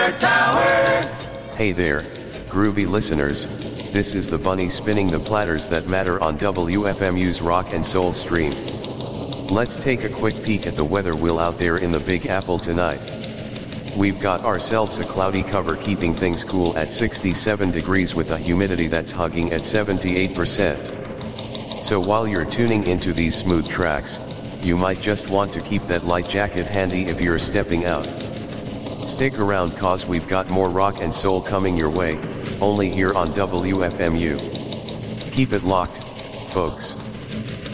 Hey there, groovy listeners, this is the bunny spinning the platters that matter on WFMU's Rock and Soul stream. Let's take a quick peek at the weather wheel out there in the Big Apple tonight. We've got ourselves a cloudy cover keeping things cool at 67 degrees with a humidity that's hugging at 78%. So while you're tuning into these smooth tracks, you might just want to keep that light jacket handy if you're stepping out. Stick around cause we've got more rock and soul coming your way, only here on WFMU. Keep it locked, folks.